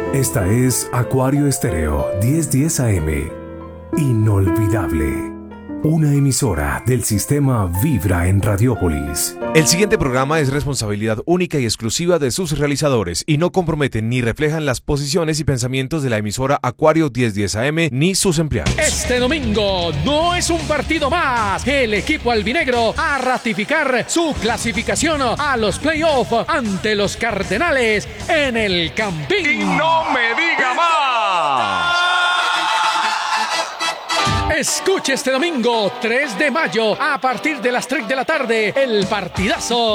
Esta es Acuario Estéreo 1010 AM. Inolvidable. Una emisora del sistema Vibra en Radiópolis. El siguiente programa es responsabilidad única y exclusiva de sus realizadores y no comprometen ni reflejan las posiciones y pensamientos de la emisora Acuario 1010 AM ni sus empleados. Este domingo no es un partido más. El equipo albinegro a ratificar su clasificación a los playoffs ante los Cardenales en el Campín. ¡Y no me diga más! Escuche este domingo 3 de mayo a partir de las 3 de la tarde el partidazo